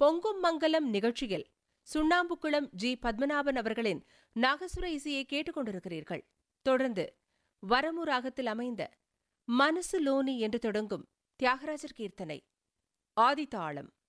பொங்கும் மங்கலம் நிகழ்ச்சியில் சுண்ணாம்புக்குளம் ஜி. பத்மநாபன் அவர்களின் நாகசுர இசையை கேட்டுக் கொண்டிருக்கிறீர்கள். தொடர்ந்து வரமு ராகத்தில் அமைந்த மனசு லோனி என்று தொடங்கும் தியாகராஜர் கீர்த்தனை ஆதிதாளம்.